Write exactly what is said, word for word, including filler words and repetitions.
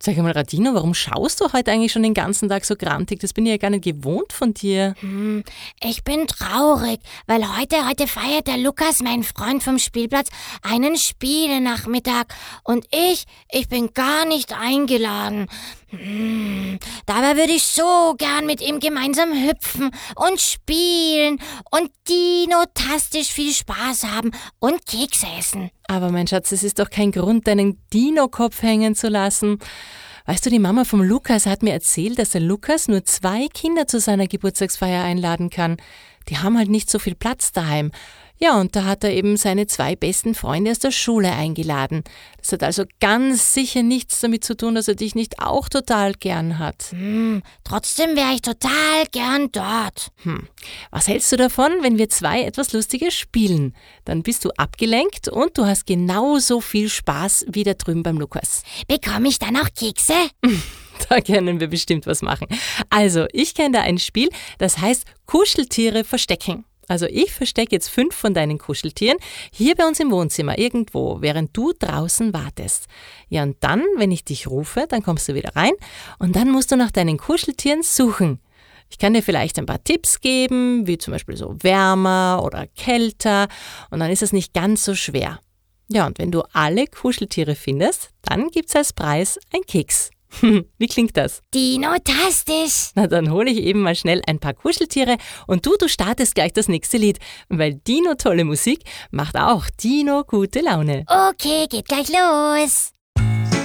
Sag einmal, Radino, warum schaust du heute eigentlich schon den ganzen Tag so grantig? Das bin ich ja gar nicht gewohnt von dir. Hm, ich bin traurig, weil heute, heute feiert der Lukas, mein Freund vom Spielplatz, einen Spielenachmittag. Und ich, ich bin gar nicht eingeladen. Hm, dabei würde ich so gern mit ihm gemeinsam hüpfen und spielen und dinotastisch viel Spaß haben und Kekse essen. Aber mein Schatz, es ist doch kein Grund, deinen Dino-Kopf hängen zu lassen. Weißt du, die Mama vom Lukas hat mir erzählt, dass der Lukas nur zwei Kinder zu seiner Geburtstagsfeier einladen kann. Die haben halt nicht so viel Platz daheim. Ja, und da hat er eben seine zwei besten Freunde aus der Schule eingeladen. Das hat also ganz sicher nichts damit zu tun, dass er dich nicht auch total gern hat. Hm, trotzdem wäre ich total gern dort. Hm. Was hältst du davon, wenn wir zwei etwas Lustiges spielen? Dann bist du abgelenkt und du hast genauso viel Spaß wie da drüben beim Lukas. Bekomme ich dann auch Kekse? Da können wir bestimmt was machen. Also, ich kenne da ein Spiel, das heißt Kuscheltiere verstecken. Also ich verstecke jetzt fünf von deinen Kuscheltieren hier bei uns im Wohnzimmer irgendwo, während du draußen wartest. Ja, und dann, wenn ich dich rufe, dann kommst du wieder rein und dann musst du nach deinen Kuscheltieren suchen. Ich kann dir vielleicht ein paar Tipps geben, wie zum Beispiel so wärmer oder kälter, und dann ist es nicht ganz so schwer. Ja, und wenn du alle Kuscheltiere findest, dann gibt's als Preis ein Keks. Wie klingt das? Dinotastisch! Na, dann hole ich eben mal schnell ein paar Kuscheltiere und du, du startest gleich das nächste Lied, weil Dino tolle Musik macht auch Dino gute Laune. Okay, geht gleich los!